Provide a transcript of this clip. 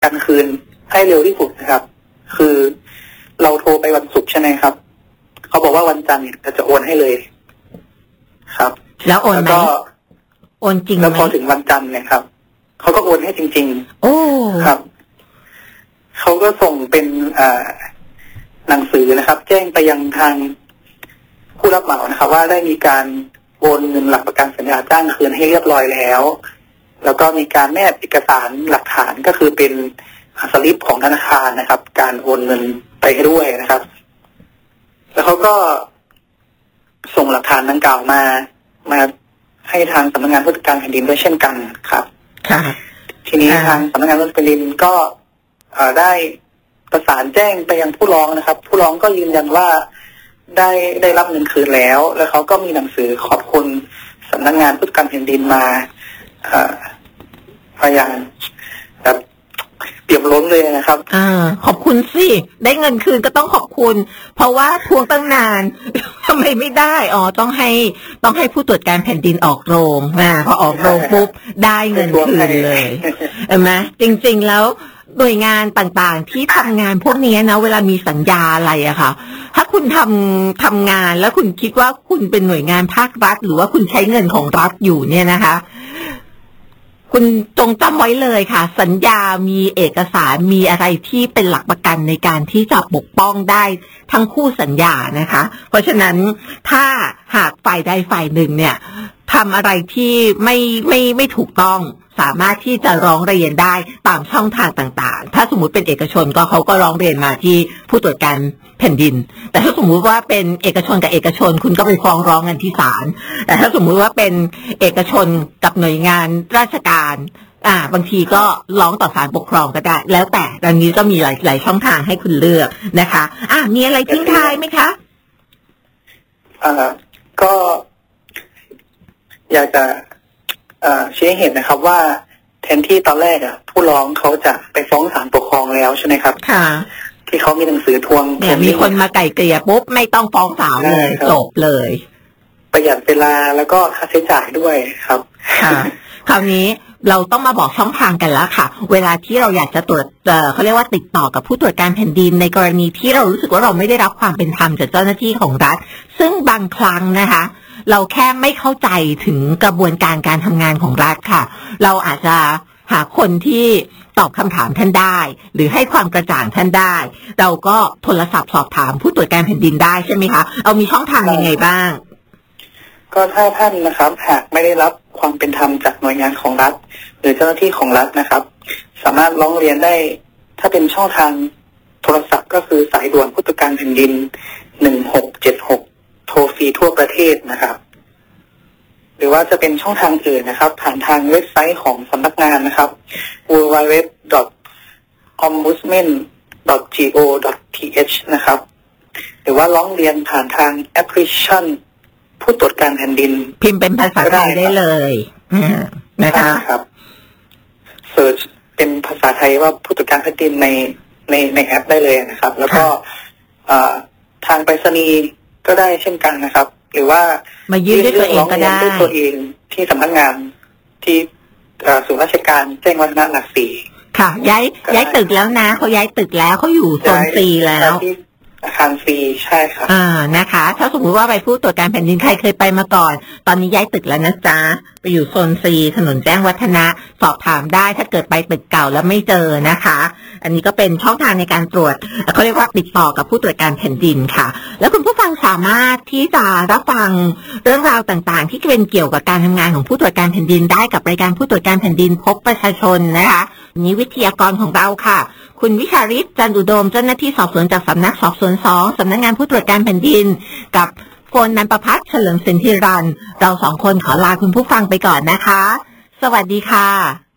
การคืนให้เร็วที่สุดนะครับคือเราโทรไปวันศุกร์ใช่ไหมครับเขาบอกว่าวันจันทร์เนี่ยจะโอนให้เลยครับแล้วโอนไหมโอนจริงไหมแล้วพอถึงวันจันทร์เนี่ยครับเขาก็โอนให้จริงๆโอ้ครับเขาก็ส่งเป็นหนังสือนะครับแจ้งไปยังทางผู้รับเหมานะครับว่าได้มีการโอนเงินหลักประกันสัญญาจ้างคืนให้เรียบร้อยแล้วแล้วก็มีการแนบเอกสารหลักฐานก็คือเป็นสลิปของธนาคารนะครับการโอนเงินไปให้ด้วยนะครับแล้วเขาก็ส่งหลักฐานดังกล่าวมาให้ทางสำนักงานผู้ตรวจการแผ่นดินด้วยเช่นกันครับค่ะทีนี้ทางสำนักงานผู้ตรวจการแผ่นดินก็ได้ประสานแจ้งไปยังผู้ร้องนะครับผู้ร้องก็ยืนยันว่าได้รับเงินคืนแล้วเขาก็มีหนังสือขอบคุณสำนักงานผู้ตรวจการแผ่นดินมาพยายามแบบเปี่ยมล้นเลยนะครับขอบคุณสิได้เงินคืนก็ต้องขอบคุณเพราะว่าทวงตั้งนานทำไมไม่ได้ต้องให้ผู้ตรวจการแผ่นดินออกโรงพอออกโรงปุ๊บได้เงินคืนเลยเห็นไหมจริงๆแล้วหน่วยงานต่างๆที่ทำงานพวกนี้นะเวลามีสัญญาอะไรอะค่ะถ้าคุณทำงานแล้วคุณคิดว่าคุณเป็นหน่วยงานภาครัฐหรือว่าคุณใช้เงินของรัฐอยู่เนี่ยนะคะคุณจงจำไว้เลยค่ะสัญญามีเอกสารมีอะไรที่เป็นหลักประกันในการที่จะปกป้องได้ทั้งคู่สัญญานะคะเพราะฉะนั้นถ้าหากฝ่ายใดฝ่ายหนึ่งเนี่ยทำอะไรที่ไม่ถูกต้องสามารถที่จะร้องเรียนได้ตามช่องทางต่างๆถ้าสมมุติเป็นเอกชนก็เขาก็ร้องเรียนมาที่ผู้ตรวจการแผ่นดินแต่ถ้าสมมุติว่าเป็นเอกชนกับเอกชนคุณก็ไปฟ้องร้องกันที่ศาลแต่ถ้าสมมุติว่าเป็นเอกชนกับหน่วยงานราชการบางทีก็ร้องต่อศาลปกครองก็ได้แล้วแต่ตอนนี้ก็มีหลายช่องทางให้คุณเลือกนะคะมีอะไรทิ้งท้ายไหมคะก็อยากจะชี้ให้เห็นนะครับว่าแทนที่ตอนแรกผู้ร้องเขาจะไปฟ้องศาลปกครองแล้วใช่ไหมครับค่ะที่เขามีหนังสือทวงเนี่ยมีคนมาไกล่เกลี่ยปุ๊บไม่ต้องฟ้องศาลเลยจบเลยประหยัดเวลาแล้วก็ค่าใช้จ่ายด้วยครับค่ะคราวนี้เราต้องมาบอกช่องทางกันแล้วค่ะเวลาที่เราอยากจะตรวจเขาเรียกว่าติดต่อกับผู้ตรวจการแผ่นดินในกรณีที่เรารู้สึกว่าเราไม่ได้รับความเป็นธรรมจากเจ้าหน้าที่ของรัฐซึ่งบางครั้งนะคะเราแค่ไม่เข้าใจถึงกระบวนการการทำงานของรัฐค่ะเราอาจจะหาคนที่ตอบคำถามท่านได้หรือให้ความกระจ่างท่านได้เราก็โทรศัพท์สอบถามผู้ตรวจการแผ่นดินได้ใช่ไหมคะเอามีช่องทางยังไงบ้างก็ถ้าท่านนะครับหากไม่ได้รับความเป็นธรรมจากหน่วยงานของรัฐหรือเจ้าหน้าที่ของรัฐนะครับสามารถร้องเรียนได้ถ้าเป็นช่องทางโทรศัพท์ก็คือสายด่วนผู้ตรวจการแผ่นดิน1676โทรฟรีทั่วประเทศนะครับหรือว่าจะเป็นช่องทางอื่นนะครับผ่านทางเว็บไซต์ของสำนักงานนะครับ www.ombudsman.go.th นะครับหรือว่าร้องเรียนผ่านทางแอปพลิเคชันผู้ตรวจการแผ่นดินพิมพ์เป็นภาษาไทยได้เลยนะคะครับเสิร์ชเป็นภาษาไทยว่าผู้ตรวจการแผ่นดินในแอปได้เลยนะครับแล้วก็ทางไปรษณีย์ก็ได้เช่นกันนะครับหรือว่ามายื่นด้วยตัวเองก็ได้ด้วยตัวเองที่สำนักงานที่ศูนย์ราชการแจ้งวัฒนะหลักสี่ค่ะย้ายตึกแล้วนะเขาย้ายตึกแล้วเขาอยู่โซนซีแล้วอาคารฟรีใช่ครับนะคะถ้าสมมติว่าไปผู้ตรวจการแผ่นดินใครเคยไปมาก่อนตอนนี้ย้ายตึกแล้วนะจ๊ะไปอยู่โซนซีถนนแจ้งวัฒนะสอบถามได้ถ้าเกิดไปตึกเก่าแล้วไม่เจอนะคะอันนี้ก็เป็นช่องทางในการตรวจเขาเรียกว่าติดต่อกับผู้ตรวจการแผ่นดินค่ะแล้วคุณผู้ฟังสามารถที่จะรับฟังเรื่องราวต่างๆที่เป็นเกี่ยวกับการทำงานของผู้ตรวจการแผ่นดินได้กับรายการผู้ตรวจการแผ่นดินพบประชาชนนะคะนี้วิทยากรของเราค่ะคุณวิชาริศ จันทร์อุดมเจ้าหน้าที่สอบสวนจากสำนักสอบสวน2สำนักงานผู้ตรวจการแผ่นดินกับโฟนนันประภัสเฉลิมสินธิรันเรา2คนขอลาคุณผู้ฟังไปก่อนนะคะสวัสดีค่ะ